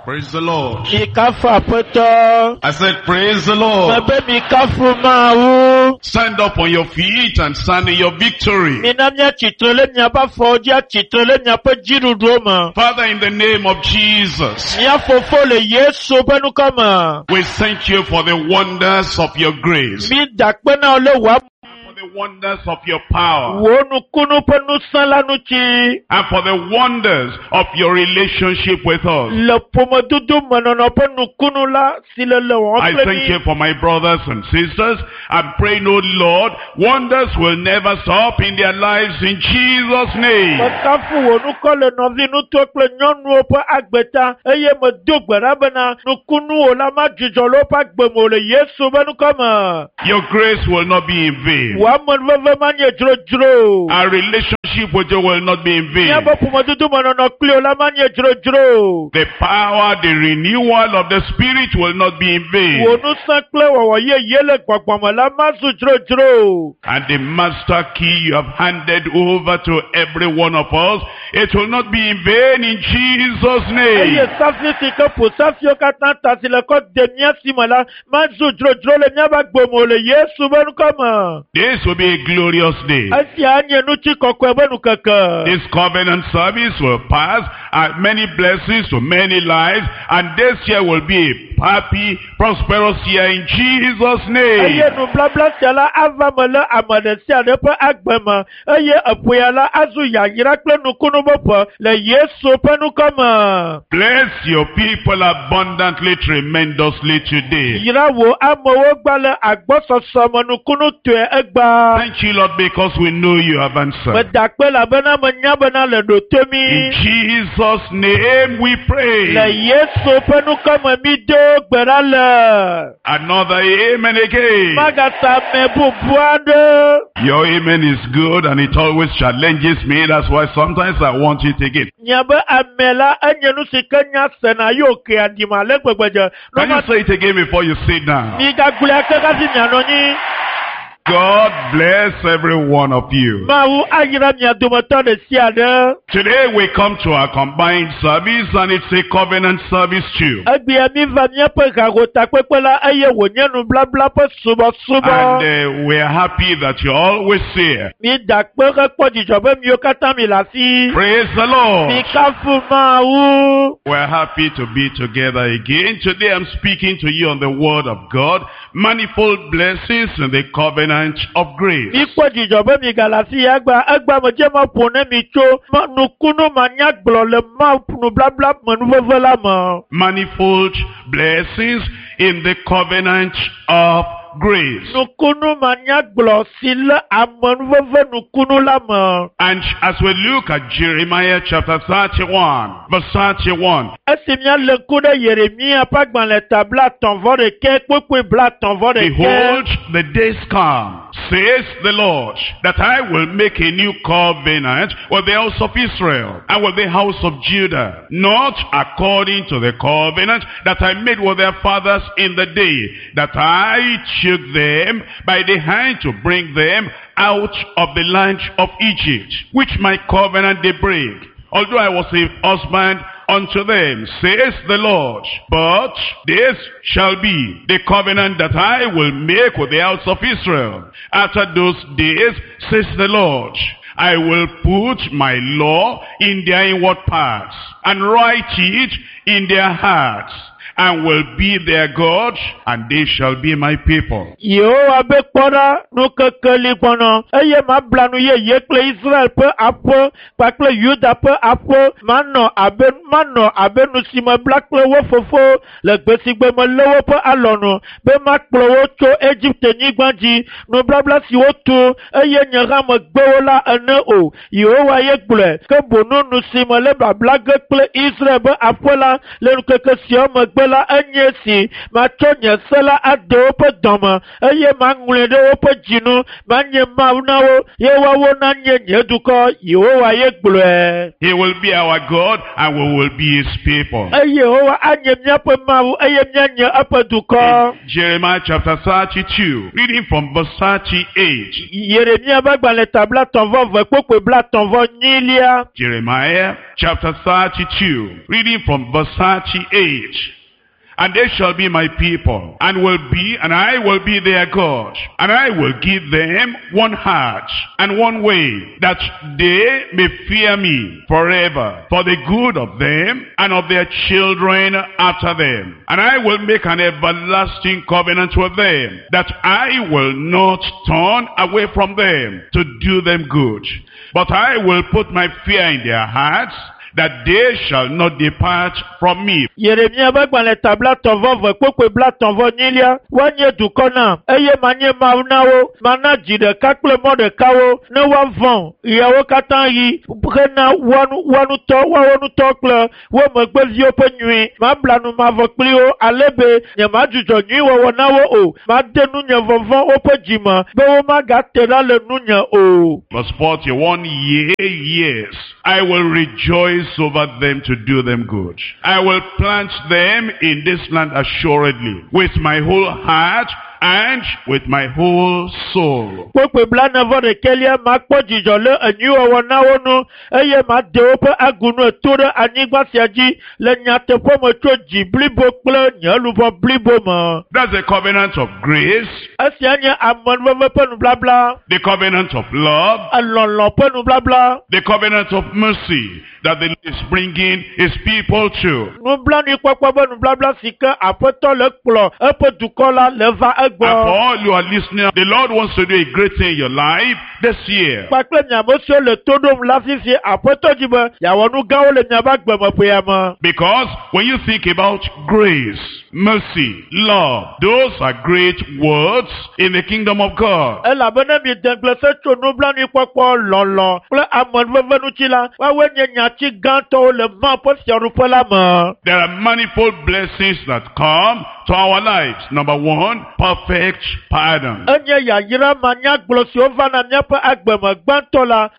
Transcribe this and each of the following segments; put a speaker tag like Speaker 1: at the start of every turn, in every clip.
Speaker 1: Praise the Lord.
Speaker 2: I
Speaker 1: said, praise the Lord. Stand up on your feet and stand in your victory. Father, in the name of Jesus, we thank you for the wonders of your grace, the wonders of your power, and for the wonders of your relationship with us. I thank you for my brothers and sisters. I'm praying, oh Lord, wonders will never stop in their lives in Jesus' name. Your grace will not be in vain. Our relationship with you will not be in vain. The power, the renewal of the Spirit will not be in vain. And the master key you have handed over to every one of us, it will not be in vain in Jesus' name. This will be a glorious day. This covenant service will pass many blessings to many lives, and this year will be a happy, prosperous year in Jesus' name. Bless your people abundantly, tremendously today. Thank you, Lord, because we know you have answered. In Jesus' name we pray. Another amen again. Your amen is good and it always challenges me. That's why sometimes I want it again. Can you say it again before you sit down? God bless every one of you. Today we come to our combined service, and it's a covenant service too. And we're happy that you're always here. Praise the Lord. We're happy to be together again. Today I'm speaking to you on the word of God. Manifold blessings in the covenant of grace. Manifold blessings in the covenant of grace. And as we look at Jeremiah chapter 31, verse 31. Behold, the days come, says the Lord, that I will make a new covenant with the house of Israel and with the house of Judah, not according to the covenant that I made with their fathers in the day that I took them by the hand to bring them out of the land of Egypt, which my covenant they break, although I was a husband unto them, says the Lord. But this shall be the covenant that I will make with the house of Israel. After those days, says the Lord, I will put my law in their inward parts, and write it in their hearts, and will be their God, and they shall be my people.
Speaker 2: la enye si macho nye se la ade woƒe dɔme eye maŋlɔe ɖe woƒe dzinu manye Mawu na wo ye woawo nanye nye dukɔ Yehowa ye gblɔe.
Speaker 1: He will be our God and we will be his people.
Speaker 2: Eye Yehowa anye míaƒe Mawu eye míanye eƒe dukɔ.
Speaker 1: Jeremiah chapter 32, reading from verse 38.
Speaker 2: Yeremia be gbalẽ tabla tɔnvɔ ve kpokpe bla tɔnvɔ nyilia.
Speaker 1: Jeremiah chapter 32, reading from verse 38. And they shall be my people, and I will be their God. And I will give them one heart and one way, that they may fear me forever, for the good of them and of their children after them. And I will make an everlasting covenant with them, that I will not turn away from them to do them good. But I will put my fear in their hearts, that they shall not depart from me.
Speaker 2: Yeremia be gbalẽ tabla tɔnvɔ ve kpokpe bla tɔnvɔ nyilia woanye dukɔ nam eye manye Mawu na wo mana dzi ɖeka kple mɔ ɖeka wo ne woavɔ̃ yawo katã yi hena woawo ŋutɔ kple wo megbeviwo ƒe nyui mabla nu mavɔ kpli wo ale be nye madzudzɔ nyui wɔwɔ na wo o made nu nye vɔvɔ̃ woƒe dzime be womagate ɖa le nu nye o.
Speaker 1: Verse 41, yes, I will rejoice over them to do them good. I will plant them in this land assuredly, with my whole heart and with my whole soul.
Speaker 2: Kpokpe bla nevɔ ɖekelia makpɔ dzidzɔ le enyuiwɔwɔ na wo nu eye made woƒe agunu eto ɖe anyigba sia dzi le nyateƒe me tso dzi blibo kple nye luʋɔ blibo me.
Speaker 1: That's the covenant of grace.
Speaker 2: Esia nye amenuveve ƒe nubabla.
Speaker 1: The covenant of love.
Speaker 2: Elɔlɔ ƒe nubabla.
Speaker 1: The covenant of mercy that the Lord is bringing his people to.
Speaker 2: Nublanuikpɔkpɔ ƒe nubabla si ke Aƒetɔ le kplɔ eƒe dukɔ la le va egbɔ.
Speaker 1: And for all you are listening, the Lord wants to do a great thing in your life this year.
Speaker 2: Kpakple miame siwo le to ɖom la fifi Aƒetɔ dzi be yeawɔ nu gãwo le miaƒe agbemeƒea me.
Speaker 1: Because when you think about grace, mercy, love, those are great words in the kingdom of God.
Speaker 2: Elabena mi dengble se tso nublanuikpɔkpɔ lɔlɔ kple amenuveve ŋuti la woawoe nye nyatsi gãtɔwo le Mawu ƒe fiaɖuƒe la me.
Speaker 1: There are manifold blessings that come to our lives. Number one, perfect pardon.
Speaker 2: Enye yayra manyagblɔ siwo va na míaƒe agbeme gbãtɔ la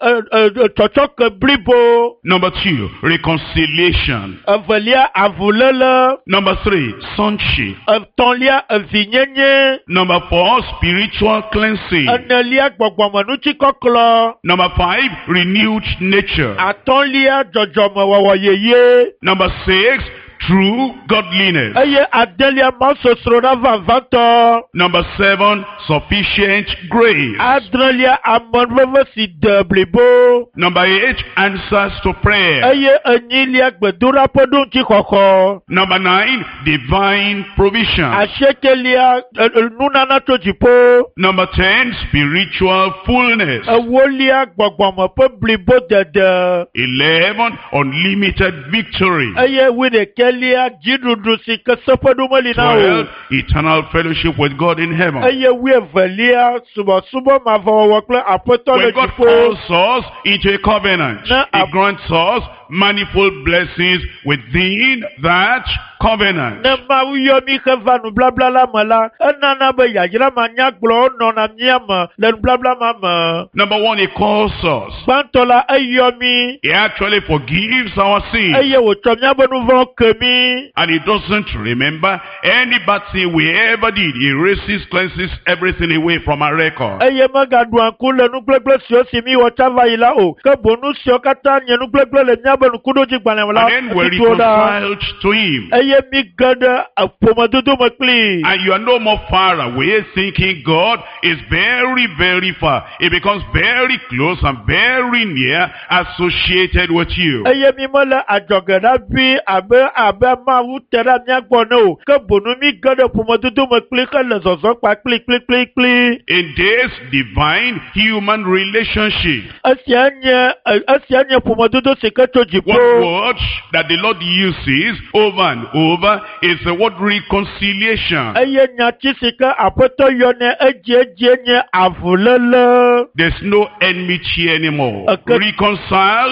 Speaker 2: tsɔtsɔke blibo.
Speaker 1: Number two, reconciliation.
Speaker 2: Evelia avuléle.
Speaker 1: Number three, sonship.
Speaker 2: Etɔ̃lia evinyenye.
Speaker 1: Number four, spiritual cleansing.
Speaker 2: Enelia gbɔgbɔmenutsikɔklɔ.
Speaker 1: Number five, renewed nature.
Speaker 2: Atɔ̃lia dzɔdzɔmewɔwɔ yeye.
Speaker 1: Number six, true godliness.
Speaker 2: Eye adelia masosro na vavãtɔ.
Speaker 1: Number seven, sufficient grace.
Speaker 2: Adrelia amenuveve si de blibo.
Speaker 1: Number eight, answers to prayer.
Speaker 2: Eye enyilia gbedoɖaƒe ɖoŋutsixɔxɔ.
Speaker 1: Number nine, divine provision.
Speaker 2: Asiekelia nunana tso dziƒo.
Speaker 1: Number 10, spiritual fullness.
Speaker 2: Ewolia gbɔgbɔme ƒe blibo dede.
Speaker 1: 11, unlimited victory.
Speaker 2: Eye wuiɖekelia dziɖuɖu si ke seƒeɖo meli na
Speaker 1: 12,
Speaker 2: o.
Speaker 1: eternal fellowship with God in heaven.
Speaker 2: Eye wuievelia subɔsubɔ mavɔwɔwɔ kple Aƒetɔ le
Speaker 1: When God
Speaker 2: dziƒo.
Speaker 1: calls us into a covenant, He grants us manifold blessings within that covenant.
Speaker 2: Ne Mawu yɔ mi xe va nublabla la me la, enana be yayra manyagblɔwo nɔna mía me le nublabla ma me.
Speaker 1: Number one, He calls us.
Speaker 2: Gbãtɔ la eyɔ mi.
Speaker 1: He actually forgives our sins.
Speaker 2: Eye wòtsɔ míaƒe nu vɔ̃wo ke mi.
Speaker 1: And He doesn't remember any bad thing we ever did. He erases, cleanses everything away from our record.
Speaker 2: Eye megaɖu ŋku le nugblẽgblẽ siwo si mi wɔ tsa va yi la o. Ke boŋ nu siwo katã nye nugblẽgblẽ le míaƒe ŋkuɖodzigbalẽ me la.
Speaker 1: And then we're
Speaker 2: etutuwo ɖa.
Speaker 1: reconciled to Him.
Speaker 2: Eye mi ge ɖe ƒomedodo me kplii.
Speaker 1: And you are no more far away thinking God is very, very far. It becomes very close and very near associated with you.
Speaker 2: Eye mi mele adzɔge ɖabi abe Mawu te ɖe mía gbɔ ne o. Ke boŋ mi ge ɖe ƒomedodo me kpli hele zɔzɔ kpakpli.
Speaker 1: In this divine human relationship,
Speaker 2: Esia nye ƒomedodo si ke tso
Speaker 1: one
Speaker 2: dziƒo.
Speaker 1: word that the Lord uses over and over is the word reconciliation.
Speaker 2: Eye nyatsi si ke Aƒetɔ yɔne edzi nye avuléle.
Speaker 1: There's no enmity anymore.
Speaker 2: Okay.
Speaker 1: Reconciled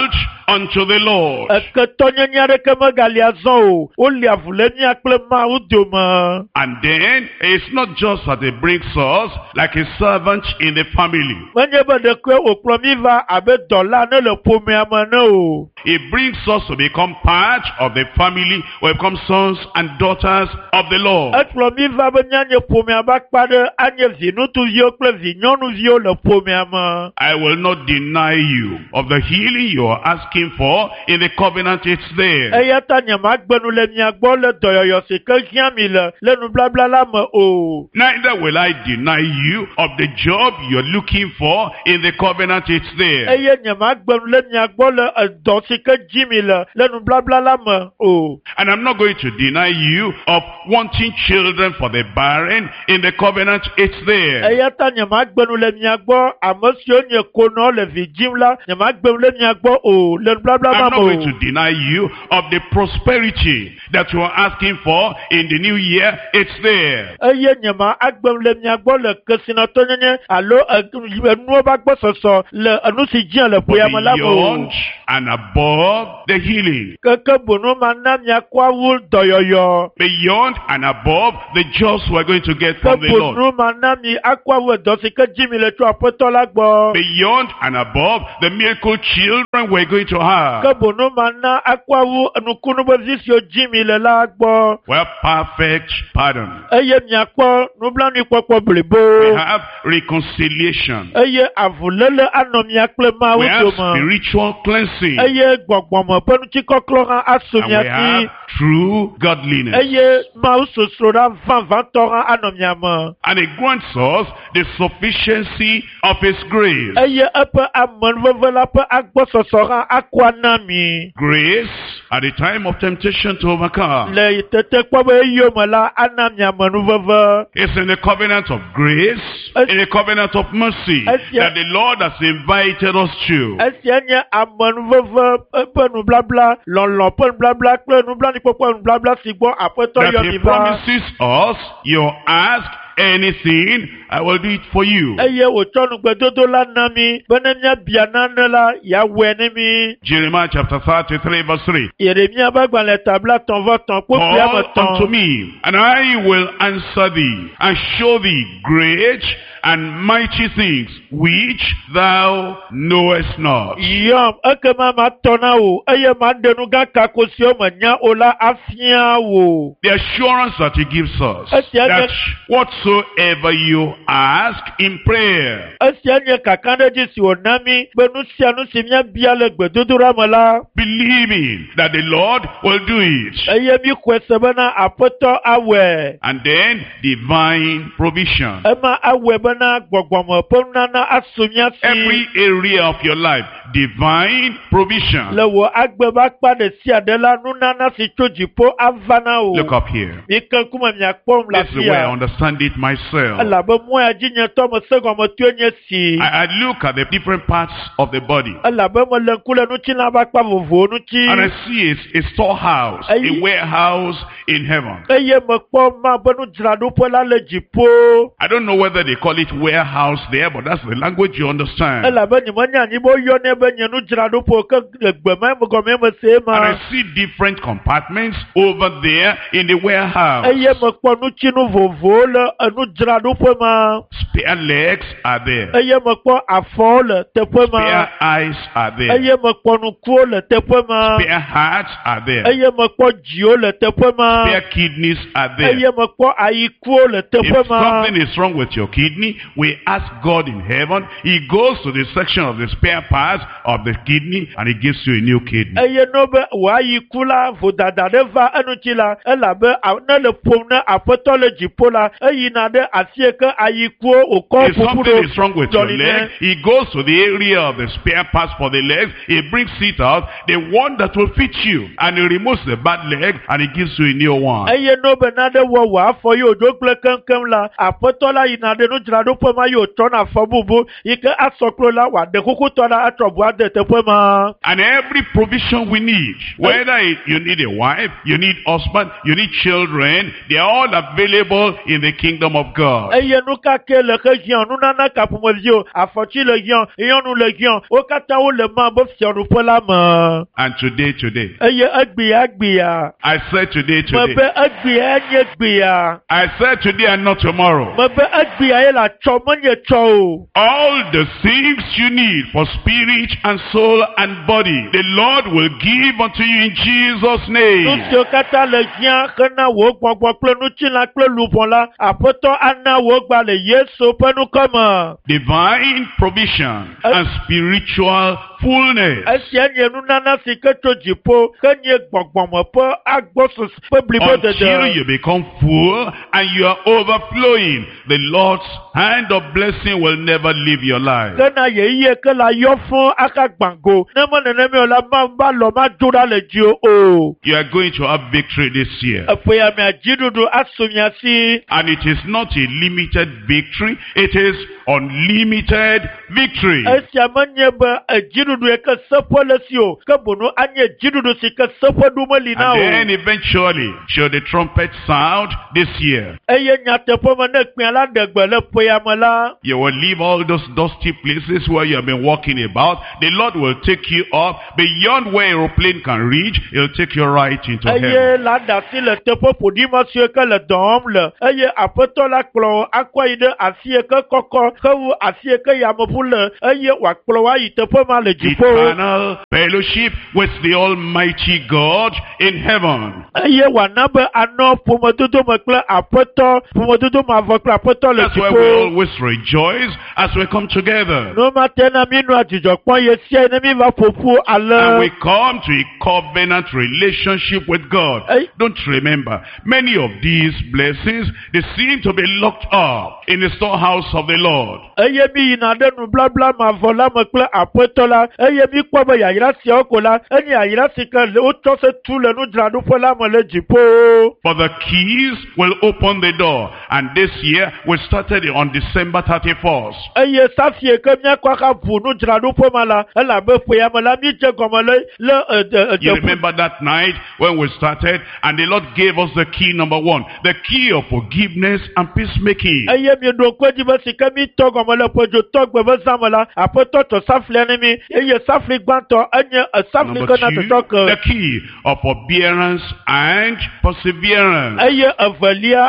Speaker 1: unto the Lord.
Speaker 2: Eketɔnyenye aɖeke megali azɔ o. Woli avu le mía kple Mawu dome.
Speaker 1: And then it's not just that he brings us like a servant in the family.
Speaker 2: Menye be ɖeke wòkplɔ mí va abe dɔla ne le ƒomea me ne o.
Speaker 1: He brings us to become part of the family, or become sons and daughters of the Lord.
Speaker 2: Ekplɔ mí va be míanye ƒomea be akpa ɖe anye vi ŋutsuviwo kple vi nyɔnuviwo le ƒomea me.
Speaker 1: I will not deny you of the healing you are asking for in the covenant. It's there.
Speaker 2: Eya ta nyemagbe nu le mia gbɔ le dɔyɔyɔ si ke hiã mi le nubabla la me o.
Speaker 1: Neither will I deny you of the job you're looking for in the covenant. It's there.
Speaker 2: Eye nyemagbe nu le mia gbɔ le edɔ si ke dzi mi le nubabla la me o.
Speaker 1: And I'm not going to deny you of wanting children for the barren in the covenant. It's there.
Speaker 2: Eya ta nyemagbe nu le mia gbɔ ame siwo nye konɔ le vi dzim la nyemagbe nu le mia gbɔ o le nubabla
Speaker 1: I'm
Speaker 2: la
Speaker 1: not
Speaker 2: me
Speaker 1: going
Speaker 2: o.
Speaker 1: to deny you of the prosperity that you are asking for in the new year. It's there.
Speaker 2: Eye nyema agbe nu le mia gbɔ le kesinɔtɔnyenye alo enuwo ba gbɔsɔsɔ le enu si dzia le ƒoya me la me o.
Speaker 1: Beyond and above the healing.
Speaker 2: Keke bono ma na miakɔ awu dɔyɔyɔ.
Speaker 1: Beyond and above the jobs we're going to get
Speaker 2: Ke
Speaker 1: from the Lord.
Speaker 2: bono ma na mi akɔ awu edɔ si ke dzi mi le tso aƒetɔ la gbɔ.
Speaker 1: Beyond and above the miracle children we're going to have.
Speaker 2: Ke bono ma na akɔ awu nukunu be vi siwo dzi mi le la gbɔ.
Speaker 1: Well, perfect pardon.
Speaker 2: Eye miakpɔ nublanuikpɔkpɔ
Speaker 1: We
Speaker 2: blibo.
Speaker 1: have reconciliation.
Speaker 2: Eye avulele anɔ mia kple Mawu
Speaker 1: We have
Speaker 2: dome.
Speaker 1: spiritual cleansing.
Speaker 2: Eye gbɔgbɔme ƒe ŋutikɔklɔ hã aso
Speaker 1: And
Speaker 2: mia
Speaker 1: we have
Speaker 2: si.
Speaker 1: true godliness.
Speaker 2: Eye Mawu sosro ɖa vavãtɔ hã anɔ mia me.
Speaker 1: And it grants us the sufficiency of His grace.
Speaker 2: Eye eƒe amenuveve la ƒe agbɔsɔsɔ hã akɔ ana mi.
Speaker 1: Grace at the time of temptation to overcome.
Speaker 2: Le tete kpɔ be eyiwo me la ana mi amenuveve.
Speaker 1: It's in the covenant of grace, in the covenant of mercy, that the Lord has invited us to.
Speaker 2: Esia nye amenuveve ƒe nubabla, lɔlɔ ƒe nubabla kple nublanuikpɔkpɔ nubabla si gbɔ aƒetɔ
Speaker 1: That
Speaker 2: yɔ
Speaker 1: He
Speaker 2: mi va.
Speaker 1: promises us, you ask anything, I will do it for you.
Speaker 2: Eye wòtsɔ nugbedodo la na mi be ne míabia nane la yeawɔe ne mi.
Speaker 1: Jeremiah chapter 33 verse 3.
Speaker 2: Yeremia be agbalẽ tabla tɔ̃ kpokploa me
Speaker 1: Call unto
Speaker 2: tɔ̃.
Speaker 1: me, and I will answer thee, and show thee great and mighty things which thou knowest not.
Speaker 2: Yɔm ekema matɔ na wò eye maɖe nu gã kako siwo menya o la afia wò.
Speaker 1: The assurance that He gives us,
Speaker 2: Esia
Speaker 1: that
Speaker 2: nye-
Speaker 1: whatsoever you ask in prayer,
Speaker 2: Esia nye kakaɖedzi si wòna mi be nu sia nu si míabia le gbedodoɖa me la.
Speaker 1: believing that the Lord will do it,
Speaker 2: Eye mi xɔe se bena aƒetɔ awɔe.
Speaker 1: and then divine provision.
Speaker 2: Ema awɔe bena gbɔgbɔme ƒe nunana aso mía si.
Speaker 1: Every area of your life, divine provision.
Speaker 2: Le wò agbe be akpa ɖe sia ɖe la nunana si tso dziƒo ava na wò.
Speaker 1: Look up here.
Speaker 2: Mi ke ŋkume miakpɔm le
Speaker 1: This is the way I
Speaker 2: afia.
Speaker 1: understand it myself.
Speaker 2: Elabe mɔ ya dzi nye tɔ me se gɔme tue nye si.
Speaker 1: I look at the different parts of the body,
Speaker 2: Elabe me le ŋku le nutsila be akpa vovovowo ŋuti.
Speaker 1: and I see a storehouse, a warehouse in heaven.
Speaker 2: Eye mekpɔ ma be nudzraɖoƒe la le dziƒo.
Speaker 1: I don't know whether they call it warehouse there, but that's the language you understand.
Speaker 2: Elabe nyemenya anyi be woyɔnɛ be nye nudzraɖoƒe ke egbe ma gɔme me se
Speaker 1: And
Speaker 2: ma.
Speaker 1: I see different compartments over there in the warehouse.
Speaker 2: Eye mekpɔ nutsinu vovovowo le enudzraɖoƒe ma.
Speaker 1: Spare legs are there.
Speaker 2: Eye mekpɔ afɔwo le teƒe ma.
Speaker 1: Spare eyes are there.
Speaker 2: Eye mekpɔ nukuwo le teƒe ma.
Speaker 1: Spare hearts are there.
Speaker 2: Eye mekpɔ dziwo le teƒe ma.
Speaker 1: Spare kidneys are there.
Speaker 2: Eye mekpɔ ayikuwo le teƒe
Speaker 1: If
Speaker 2: ma.
Speaker 1: something is wrong with your kidney, we ask God in heaven. He goes to the section of the spare parts of the kidney and He gives you a new kidney.
Speaker 2: Eye no be wò ayiku la vodada ɖe va eŋuti la elabe ne le ƒom ne aƒetɔ le dziƒo la eyina ɖe afi yi ke ayikuwo wòkɔ
Speaker 1: If
Speaker 2: ƒoƒu
Speaker 1: something is wrong with your
Speaker 2: dzɔli
Speaker 1: leg,
Speaker 2: nɛ.
Speaker 1: He goes to the area of the spare parts for the legs. He brings it out, the one that will fit you, and He removes the bad leg and He gives you a new one.
Speaker 2: Eye no be naɖe wɔ wò afɔ yi wòdzo gblẽ keŋkeŋ la aƒetɔ la yina ɖe nudzraɖoƒe ma yi wòtsɔna afɔ bubu yi ke asɔklo la wòaɖe kukutɔ la atrɔ bu ade teƒe ma.
Speaker 1: And every provision we need, whether you need a wife, you need husband, you need children, they are all available in the kingdom kingdom of God.
Speaker 2: eye nu kake le ke hiã nunana kaƒomevi o afɔtsi le hiã nyɔnu le hiã wo katã wo le ma be fiaɖuƒe la me.
Speaker 1: And today,
Speaker 2: eye egbea
Speaker 1: I said today,
Speaker 2: me be egbea nye gbea
Speaker 1: I said today and not tomorrow.
Speaker 2: me be egbea ye la tsɔ menye tsɔ o.
Speaker 1: All the things you need for spirit and soul and body, the Lord will give unto you in Jesus'
Speaker 2: nu
Speaker 1: name.
Speaker 2: siwo katã le hiã hena wo gbɔgbɔ kple nutsila kple luʋɔ la aƒetɔ ana wo gba le Yesu ƒe nukɔme.
Speaker 1: Divine provision and spiritual fullness.
Speaker 2: Esia nye nunana si ke tso dziƒo ke nye gbɔgbɔme ƒe agbɔsɔsɔ ƒe blibo
Speaker 1: Until
Speaker 2: dede.
Speaker 1: you become full and you are overflowing, the Lord's hand of blessing will never leave your life.
Speaker 2: Kena yeye ke la yɔ fún aka gbàngo ne me nenemi o la ma ba lɔ ma dzo ɖa le dzi o.
Speaker 1: You are going to have victory this year.
Speaker 2: Eƒe ya mia dziɖuɖu aso mia si.
Speaker 1: And it is not a limited victory, it is unlimited victory.
Speaker 2: Esia menye be dziɖuɖu yi ke seƒe le si o ke bono anye dziɖuɖu si ke seƒe ɖu meli na
Speaker 1: And
Speaker 2: o.
Speaker 1: then eventually, should the trumpet sound this year,
Speaker 2: Eye nyateƒe me ne kpea la ɖe gbe le ƒe ya me la.
Speaker 1: you will leave all those dusty places where you have been walking about. The Lord will take you up beyond where aeroplane can reach. He'll take you right into heaven.
Speaker 2: Eye la ɖe asi le teƒe ƒoɖi si yi ke le dɔ wɔm le eye aƒetɔ la kplɔ akɔ yi ɖe asi yi ke kɔkɔ hewu asi yi ke yameʋu le eye wòakplɔ wa yi teƒe ma le dziƒo.
Speaker 1: Eternal fellowship with the Almighty God in heaven.
Speaker 2: Eye wòana be anɔ ƒomedodo me kple aƒetɔ ƒomedodo me avɔ kple aƒetɔ le
Speaker 1: That's why we
Speaker 2: dziƒo.
Speaker 1: always rejoice as we come together.
Speaker 2: No mate na mi nua dzidzɔ kpɔm ye sia ne mi va ƒoƒu
Speaker 1: And we
Speaker 2: ale.
Speaker 1: come to a covenant relationship with God.
Speaker 2: Hey.
Speaker 1: Don't remember, many of these blessings, they seem to be locked up in the storehouse of the Lord.
Speaker 2: Eye mi yina ɖe nubabla mavɔ la me kple aƒetɔ la eye mi kpɔ be yayra siawo ko la enye yayra si ke wotsɔ se tu le nudzraɖoƒe la me le dziƒo.
Speaker 1: For the keys will open the door. And this year, we started on December 31st.
Speaker 2: Eye safie ke miakɔ aka ʋu nudzraɖoƒe ma la elabe ƒe ya me la mi dze gɔme le
Speaker 1: You remember that night when we started and the Lord gave us the key number 1, the key of forgiveness and peacemaking.
Speaker 2: eye mi ɖo kpe dzi be si ke mi tɔ gɔme le ƒedzotɔ gbe be zã me la aƒetɔ tɔ saflia ne mi eye safli gbãtɔ enye safli
Speaker 1: Number
Speaker 2: ke na
Speaker 1: 2,
Speaker 2: tɔtɔ
Speaker 1: the
Speaker 2: ke.
Speaker 1: key of forbearance and perseverance.
Speaker 2: Eye evelia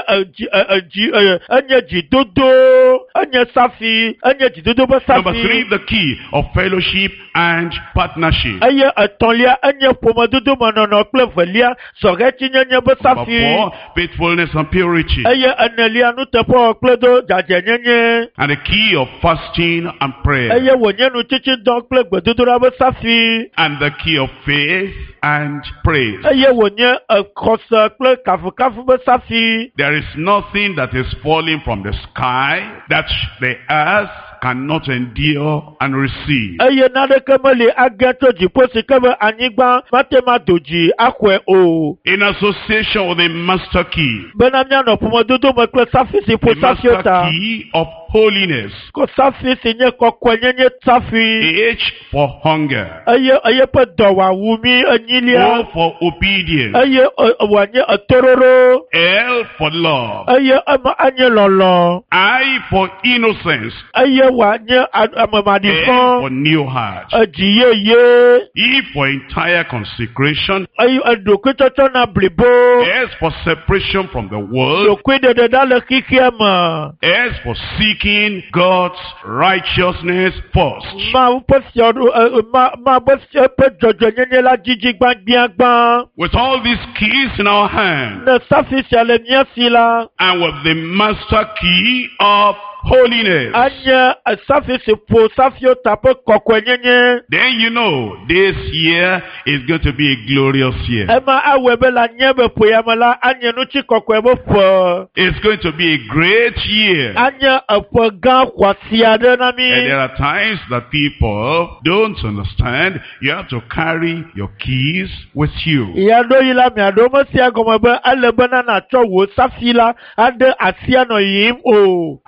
Speaker 2: enye dzidodo enye safi enye dzidodo be
Speaker 1: Number 3,
Speaker 2: safi.
Speaker 1: the key of fellowship and partnership.
Speaker 2: Eye etɔ̃lia enye ƒomedodo menɔnɔ kple velia zɔhɛtsi nyenye be
Speaker 1: Number
Speaker 2: safi.
Speaker 1: 4, faithfulness and purity.
Speaker 2: Eye enelia nuteƒe kple do dzadzenyenye.
Speaker 1: And the key of fasting and prayer.
Speaker 2: Eye wònye nutsitsidɔ kple gbedodoɖa be safi.
Speaker 1: And the key of faith and praise.
Speaker 2: Eye wònye xɔse kple kafukafu be safi.
Speaker 1: There is nothing that is falling from the sky that the earth cannot endure and receive.
Speaker 2: Eye naneke meli age tso dziƒo si ke be anyigba mate ma do dzi axɔe o.
Speaker 1: In association with the master key.
Speaker 2: Bena mianɔ ƒomedodo me kple safi si ƒo
Speaker 1: The
Speaker 2: safiwo
Speaker 1: master
Speaker 2: ta.
Speaker 1: key of holiness.
Speaker 2: Ko safi si nye kɔkɔe nyenye safi.
Speaker 1: H for hunger.
Speaker 2: Eye ƒe dɔwɔawu mi
Speaker 1: O
Speaker 2: enyilia.
Speaker 1: for obedience.
Speaker 2: Eye wòanye etororo.
Speaker 1: L for love.
Speaker 2: Eye eme anye lɔlɔ.
Speaker 1: I for innocence.
Speaker 2: Eye wòanye
Speaker 1: N for
Speaker 2: amemaɖifɔ.
Speaker 1: new heart.
Speaker 2: Edzi yeye.
Speaker 1: E for entire consecration.
Speaker 2: Eye eɖokuitsɔtsɔ na blibo.
Speaker 1: S for separation from the world.
Speaker 2: Ɖokui ɖeɖe ɖa le xixia me.
Speaker 1: S for seeking God's righteousness first.
Speaker 2: Mawu ƒe fiaɖo ma be eƒe dzɔdzɔenyenye la dzidzi gbãgbiagbã.
Speaker 1: With all these keys in our hand,
Speaker 2: Ne safi sia le mía si la.
Speaker 1: and with the master key of holiness,
Speaker 2: Anye safi si ƒo safiwo ta ƒe kɔkɔenyenye.
Speaker 1: then you know this year is going to be a glorious year.
Speaker 2: Ema awɔe be le anye be ƒo ya me la anye nutsi kɔkɔe be ƒe.
Speaker 1: It's going to be a great year.
Speaker 2: Anye eƒe gã xɔasi aɖe na
Speaker 1: And
Speaker 2: mi.
Speaker 1: there are times that people don't understand. You have to carry your keys with you.
Speaker 2: Ya ɖo yi la miaɖo mesia gɔme be ele bena natsɔ wò safi la aɖe asia nɔ yiyim o.
Speaker 1: And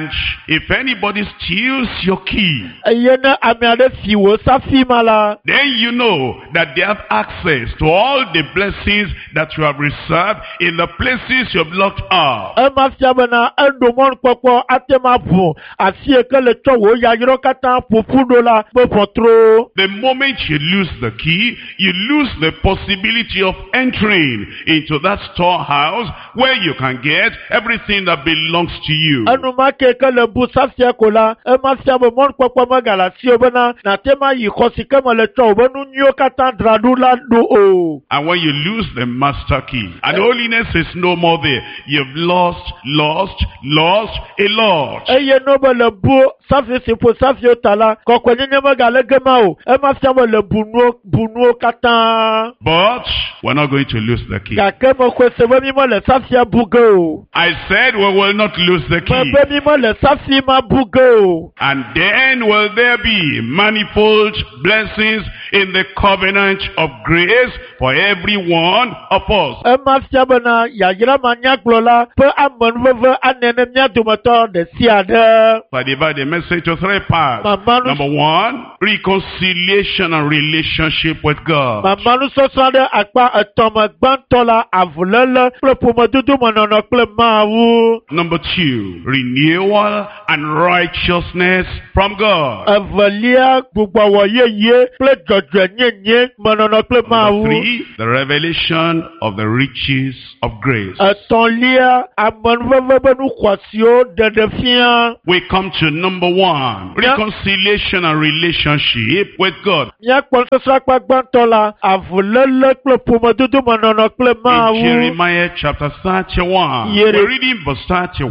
Speaker 1: And if anybody steals your key,
Speaker 2: eye ne ame aɖe fi wò safi ma la,
Speaker 1: then you know that they have access to all the blessings that you have reserved in the places you have locked up.
Speaker 2: ema fia bena eɖo mɔnukpɔkpɔ ate ma ʋu asi yike le tsɔ wò yayrɔ katã ƒoƒu ɖo la be ʋɔtro.
Speaker 1: The moment you lose the key, you lose the possibility of entering into that storehouse where you can get everything that belongs to you.
Speaker 2: Enumake ke le bu safia ko la, ema fia be mɔnukpɔkpɔ megale asi wò bena nate ma yi xɔ si ke me le tsɔ wò be nu nyuiwo katã dzra ɖo la ɖo o.
Speaker 1: And when you lose the master key, and holiness is no more there, you've lost a lot.
Speaker 2: Eye no be le bu safi si ƒo safio ta la, kɔkɔenyenye megale gema o. Ema fia be le bunuwo katã.
Speaker 1: But we're not going to lose the key.
Speaker 2: Gake me xɔe se be mi me le safia bu ge o.
Speaker 1: I said we will not lose the
Speaker 2: Me
Speaker 1: key.
Speaker 2: be mi me le safi ma bu ge o.
Speaker 1: And then will there be manifold blessings in the covenant of grace for every one of us.
Speaker 2: Ema fia bena yayra ma nyagblɔ la ƒe amenuveve anene mía dometɔ ɖe sia ɖe.
Speaker 1: So I divide the message to three parts.
Speaker 2: Mama nu-
Speaker 1: Number one, reconciliation and relationship with God.
Speaker 2: Mama nusɔsɔ ɖe akpa etɔ̃ me gbãtɔ la avuléle kple ƒomedodo menɔnɔ kple Mawu.
Speaker 1: Number two, renewal and righteousness from God.
Speaker 2: Evelia gbugbɔwɔ yeye kple dzɔdzɔenyenye menɔnɔ kple
Speaker 1: Number
Speaker 2: Mawu.
Speaker 1: three, the revelation of the riches of grace.
Speaker 2: Etɔ̃lia amenuveve be nu xɔasiwo ɖeɖefia.
Speaker 1: We come to number one,
Speaker 2: Yeah.
Speaker 1: reconciliation and relationship with God.
Speaker 2: Míakpɔ nusɔsɔ akpa gbãtɔ la avuléle kple ƒomedodo menɔnɔ kple
Speaker 1: In
Speaker 2: Mawu.
Speaker 1: Jeremiah chapter 31,
Speaker 2: Yere-
Speaker 1: we're reading verse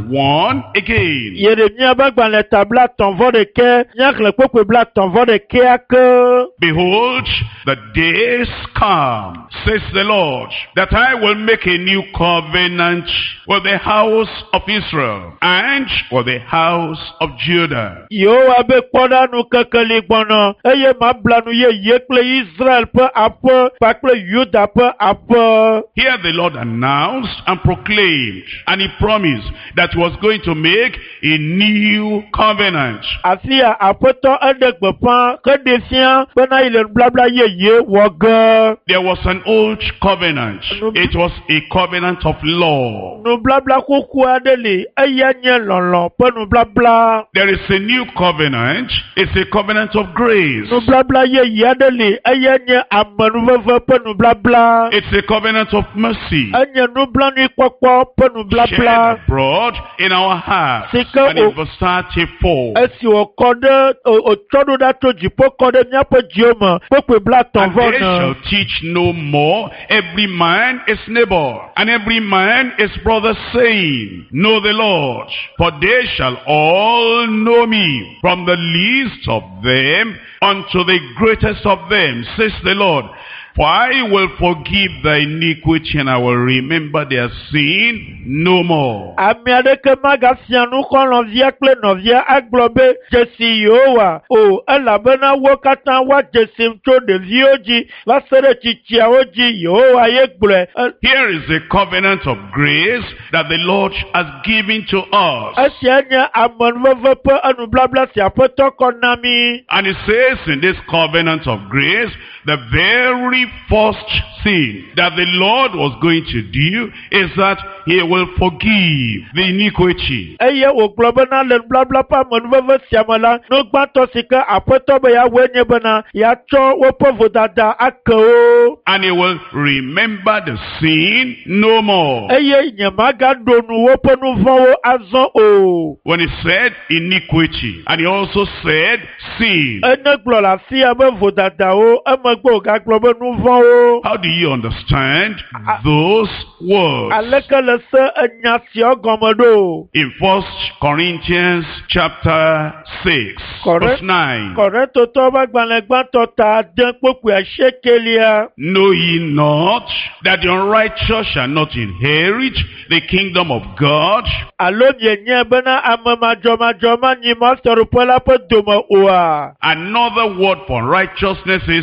Speaker 1: 31 again.
Speaker 2: Yeremia be gbalẽ ta bla tɔ̃vɔ ɖeke, míaxlẽ kpekpe bla tɔ̃vɔ ɖekea ke.
Speaker 1: Behold, the days come, says the Lord, that I will make a new covenant with the house of Israel and with the house of Judah.
Speaker 2: Yehowa be kpɔɖanu kekeli gbɔnɔ, eye mabla nu yeye kple Israel ƒe aƒe kpakple Yuda ƒe aƒe.
Speaker 1: Here the Lord announced and proclaimed, and he promised that he was going to make a new covenant.
Speaker 2: Afi ya aƒetɔ eɖe gbeƒã ke ɖe fia bena yi le nubabla yeye wɔ ge.
Speaker 1: There was an old covenant. It was a covenant of law.
Speaker 2: Nubabla xoxo aɖe li, eya nye lɔlɔ ƒe nubabla.
Speaker 1: There is a new covenant. It's a covenant of grace.
Speaker 2: Nubabla yeye aɖe li, eya nye amenuveve ƒe nubabla.
Speaker 1: It's a covenant of mercy.
Speaker 2: Enye nublanuikpɔkpɔ ƒe
Speaker 1: Shed
Speaker 2: nubabla.
Speaker 1: abroad in our hearts.
Speaker 2: Sike
Speaker 1: And in
Speaker 2: o-
Speaker 1: verse 34.
Speaker 2: Esi wòkɔ ɖe òtsɔ ɖo ɖa tso dziƒo kɔ ɖe míaƒe dziwo me kpekpe bla
Speaker 1: And
Speaker 2: tɔ̃vɔ
Speaker 1: they shall
Speaker 2: ne.
Speaker 1: teach no more every man is neighbor, and every man is brother, saying, Know the Lord, for they shall all know me, from the least of them unto the greatest of them, says the Lord. For I will forgive thy iniquity, and I will remember their sin no more.
Speaker 2: Ame aɖeke magafia nu xɔ nɔvia kple nɔvia agblɔ be dzesi Yehowa o elabena wo katã woadzesim tso ɖeviwo dzi va se ɖe tsitsiawo dzi Yehowa ye gblɔe.
Speaker 1: Here is the covenant of grace that the Lord has given to us.
Speaker 2: Esia nye amenuveve ƒe enubabla si aƒetɔ kɔ na mi.
Speaker 1: And it says in this covenant of grace, the very first thing that the Lord was going to do is that he will forgive the iniquity.
Speaker 2: Eye wògblɔ bena le nubabla ƒe amenuveve sia me la, nu gbãtɔ si ke aƒetɔ be yeawɔe nye bena yeatsɔ woƒe vodada ake wo.
Speaker 1: And he will remember the sin no more.
Speaker 2: Eye nyemagaɖo nu woƒe nu vɔ̃wo azɔ o.
Speaker 1: When he said iniquity, and he also said sin,
Speaker 2: Ene gblɔ le afi ya be vodadawo, emegbe wògagblɔ be nu vɔ̃wo.
Speaker 1: how do you understand those words?
Speaker 2: Aleke le se enya sia gɔme ɖo?
Speaker 1: In 1 Corinthians chapter 6, verse 9.
Speaker 2: Kɔrɛntotɔ ƒe agbalẽ gbãtɔ ta de kpokpe asiekelia.
Speaker 1: Know ye not that the unrighteous shall not inherit the kingdom of God?
Speaker 2: Alo mienye bena ame madzɔmadzɔ manyi mɔsɔɖoƒe la ƒe dome oa?
Speaker 1: Another word for righteousness is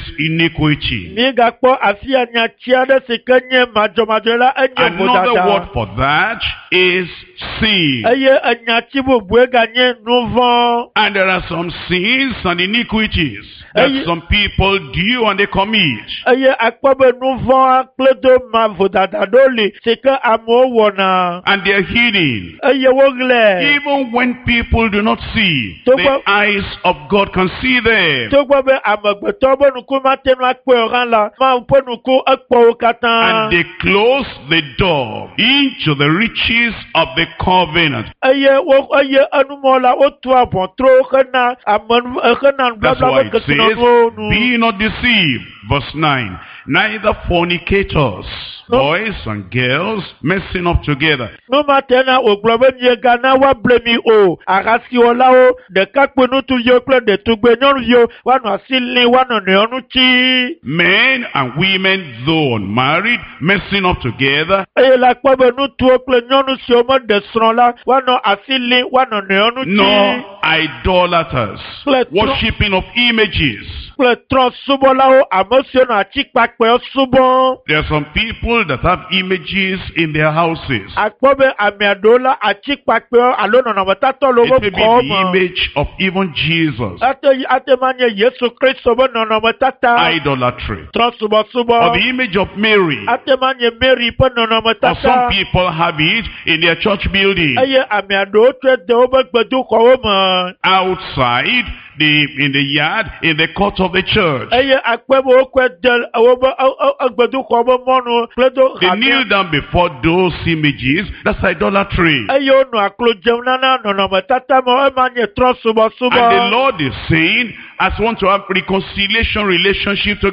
Speaker 1: iniquity.
Speaker 2: Mi gakpo afi anyatsia de sikenye majomajola enye
Speaker 1: Another
Speaker 2: bodada.
Speaker 1: word for that is sin.
Speaker 2: Eye anyatsi bubue ganye nuvon.
Speaker 1: And there are some sins and iniquities that some people do and they commit.
Speaker 2: Eye akpobe nuvon akledo ma vodada doli sike amo wona.
Speaker 1: And they are hidden.
Speaker 2: Eye wogle.
Speaker 1: Even when people do not see, the eyes of God can see them.
Speaker 2: Togbo be amagbeto bo nuku ma tenu akpe oran la ma po nuku akpo katan.
Speaker 1: And they close the door into the riches of the covenant.
Speaker 2: Eye anumola otu abon tro kana amon kana
Speaker 1: That's
Speaker 2: bla
Speaker 1: why
Speaker 2: bla
Speaker 1: it says, be not deceived. Verse 9. Neither fornicators, boys and girls, messing up together.
Speaker 2: No matena oglobe nyega na wa blemi o agasi ola o de kakpenu tu yo kle de tugbe nyon yo wanu asili wanu ne onu chi.
Speaker 1: Men and women, though unmarried, messing up together.
Speaker 2: Eye la kpobe nu tu okle nyonu si omo de sron la wanu asili wanu ne onu chi.
Speaker 1: No idolaters, worshipping of images.
Speaker 2: Kle tron subo la o amosio na chikpakpe subo.
Speaker 1: There are some people that have images in their houses.
Speaker 2: Akpobe amiadola achikpakpe alono na watato logo
Speaker 1: It may be the image of even Jesus.
Speaker 2: Ate manye Yesu Kristo bo no watata.
Speaker 1: Idolatry.
Speaker 2: Tron subo subo.
Speaker 1: Or the image of Mary.
Speaker 2: Ate manye Mary po no watata.
Speaker 1: Or some people have it in their church building.
Speaker 2: Eye amiado tre de obo gbedu ko mo.
Speaker 1: Outside, in the yard, in the court of the church.
Speaker 2: Eye akpebo okwe del obo gbedu ko mo monu pledo.
Speaker 1: They kneel down before those images. That's idolatry.
Speaker 2: Eye onu aklo jeunana no watata mo manye tron subo subo.
Speaker 1: And the Lord is saying, as want to have reconciliation, relationship together.